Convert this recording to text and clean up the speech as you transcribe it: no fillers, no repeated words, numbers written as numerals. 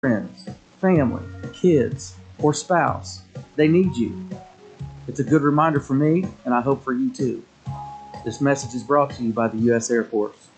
friends, family, kids, or spouse. They need you. It's a good reminder for me, and I hope for you too. This message is brought to you by the U.S. Air Force.